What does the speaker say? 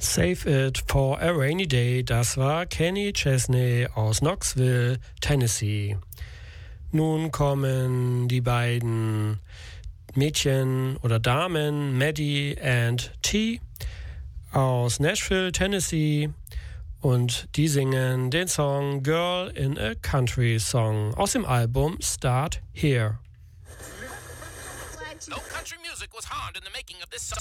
Save It for a Rainy Day, das war Kenny Chesney aus Knoxville, Tennessee. Nun kommen die beiden Mädchen oder Damen, Maddie and T, aus Nashville, Tennessee, und die singen den Song Girl in a Country Song aus dem Album Start Here. No country music was harmed in the making of this song.